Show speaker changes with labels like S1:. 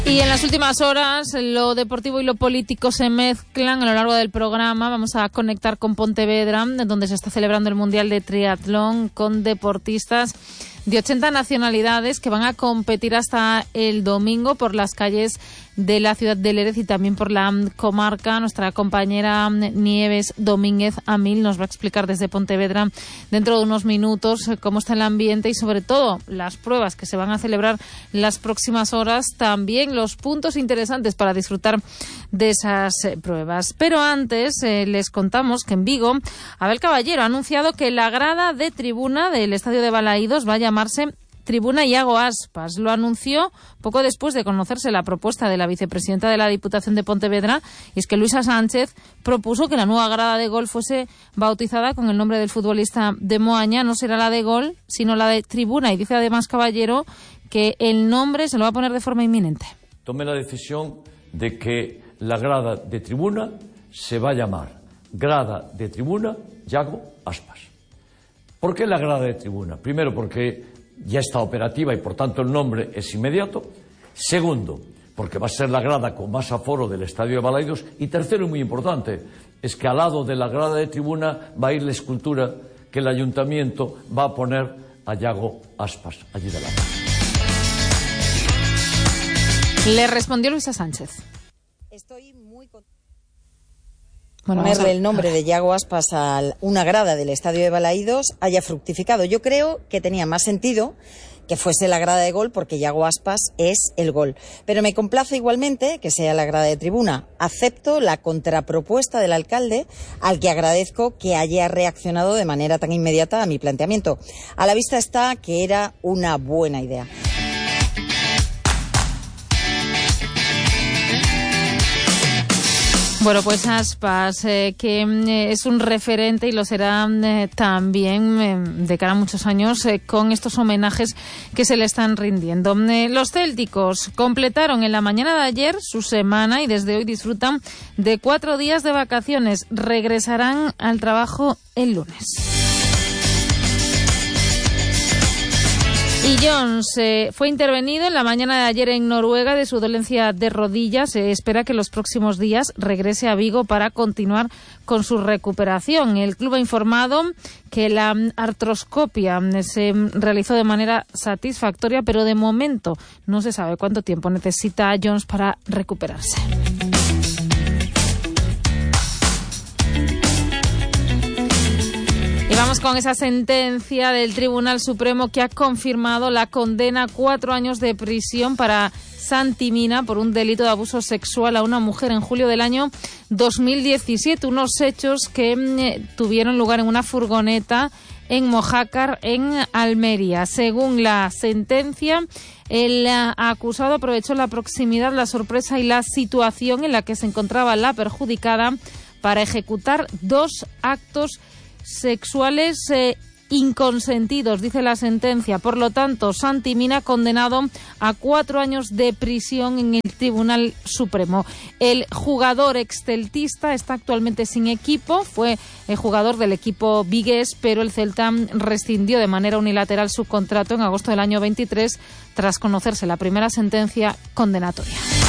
S1: Y en las últimas horas lo deportivo y lo político se mezclan. A lo largo del programa vamos a conectar con Pontevedra, donde se está celebrando el Mundial de Triatlón, con deportistas de 80 nacionalidades que van a competir hasta el domingo por las calles de la ciudad de Lérez y también por la comarca. Nuestra compañera Nieves Domínguez Amil nos va a explicar desde Pontevedra dentro de unos minutos cómo está el ambiente y sobre todo las pruebas que se van a celebrar las próximas horas, también los puntos interesantes para disfrutar de esas pruebas. Pero antes les contamos que en Vigo Abel Caballero ha anunciado que la grada de tribuna del Estadio de Balaídos va a llamarse Tribuna Iago Aspas. Lo anunció poco después de conocerse la propuesta de la vicepresidenta de la Diputación de Pontevedra, y es que Luisa Sánchez propuso que la nueva grada de gol fuese bautizada con el nombre del futbolista de Moaña. No será la de gol, sino la de tribuna, y dice además Caballero que el nombre se lo va a poner de forma inminente.
S2: Tomé la decisión de que la grada de tribuna se va a llamar Grada de Tribuna Iago Aspas. ¿Por qué la grada de tribuna? Primero, porque ya está operativa y por tanto el nombre es inmediato. Segundo, porque va a ser la grada con más aforo del Estadio de Balaídos. Y tercero, y muy importante, es que al lado de la grada de tribuna va a ir la escultura que el Ayuntamiento va a poner a Iago Aspas allí delante.
S1: Le respondió Luisa Sánchez.
S3: Estoy muy contenta. Ponerle el nombre de Iago Aspas a una grada del Estadio de Balaídos haya fructificado. Yo creo que tenía más sentido que fuese la grada de gol, porque Iago Aspas es el gol. Pero me complace igualmente que sea la grada de tribuna. Acepto la contrapropuesta del alcalde, al que agradezco que haya reaccionado de manera tan inmediata a mi planteamiento. A la vista está que era una buena idea.
S1: Bueno, pues Aspas, que es un referente y lo será también de cara a muchos años con estos homenajes que se le están rindiendo. Los célticos completaron en la mañana de ayer su semana y desde hoy disfrutan de 4 días de vacaciones. Regresarán al trabajo el lunes. Y Jones fue intervenido en la mañana de ayer en Noruega de su dolencia de rodillas. Se espera que los próximos días regrese a Vigo para continuar con su recuperación. El club ha informado que la artroscopia se realizó de manera satisfactoria, pero de momento no se sabe cuánto tiempo necesita Jones para recuperarse. Y vamos con esa sentencia del Tribunal Supremo que ha confirmado la condena a 4 años de prisión para Santi Mina por un delito de abuso sexual a una mujer en julio del año 2017. Unos hechos que tuvieron lugar en una furgoneta en Mojácar, en Almería. Según la sentencia, el acusado aprovechó la proximidad, la sorpresa y la situación en la que se encontraba la perjudicada para ejecutar 2 actos sexuales inconsentidos, dice la sentencia. Por lo tanto, Santi Mina condenado a 4 años de prisión en el Tribunal Supremo. El jugador exceltista está actualmente sin equipo, fue el jugador del equipo vigués, pero el Celta rescindió de manera unilateral su contrato en agosto del año 23 tras conocerse la primera sentencia condenatoria.